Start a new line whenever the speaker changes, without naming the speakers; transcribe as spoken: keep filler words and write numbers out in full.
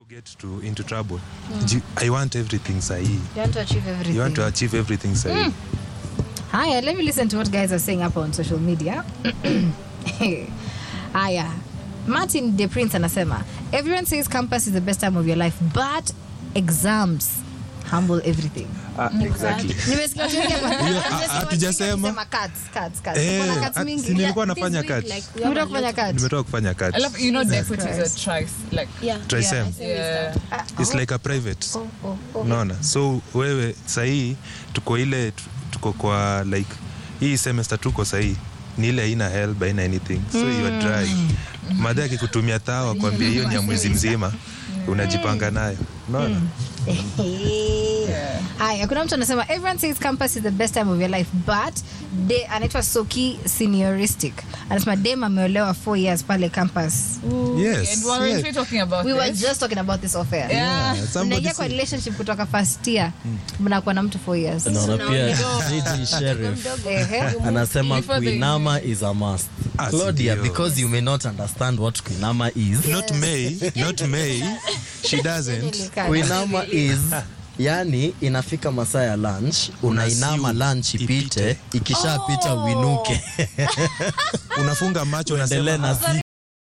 get to into trouble. Mm. I want everything sahi.
You want to achieve everything.
You want to achieve everything sahi. Mm.
Hi, let me listen to what guys are saying up on social media. Aya. Martin De Prince anasema, everyone says campus is the best time of your life, but exams humble everything.
Uh, exactly.
Nimesikia
hatujasema
cards cards cards.
Kuna cards mingi. Nilikuwa nafanya cards.
Nimetoka kufanya cards.
Nimetoka kufanya cards.
I love, you know, deputy is a trice, like
yeah.
Trisem.
Yeah.
It's like a private.
Oh, oh, oh.
Unaona? So wewe sahi tuko ile tuko kwa like hii semester tuko sahi ni ile haina help haina anything. So you are dry. Madha akikutumia tawa kwambia hiyo ni ya mwezi mzima unajipanga nayo. Unaona?
Hi, kuna mtu anasema everyone says campus is the best time of your life, but de anaitwa Soki senioristic. Anasema dem ameolewa four years pale campus.
Ooh.
Yes.
And what
yes.
were we talking about?
We
this?
were just talking about this off air.
Yeah.
yeah
Mnaingia kwa relationship kutoka first year. Mnakuwa na mtu four years.
Naona pia Gigi Sheriff anasema kuinama is a must. Claudia, because you may not understand what kuinama is.
Not May, not May. She doesn't.
Kuinama is yani inafika masaa ya lunch, unainama lunch ipite, ikishapita uinuke.
Unafunga macho unasema